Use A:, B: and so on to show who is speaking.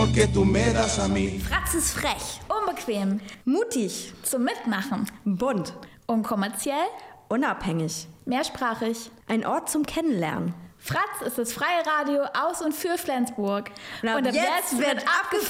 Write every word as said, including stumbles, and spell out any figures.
A: Fratz ist frech, unbequem,
B: mutig,
A: zum Mitmachen,
B: bunt,
A: unkommerziell,
B: unabhängig,
A: mehrsprachig.
B: ein Ort zum Kennenlernen.
A: Fratz ist das freie Radio aus und für Flensburg.
B: Und ab, und ab jetzt, jetzt wird abgefragt.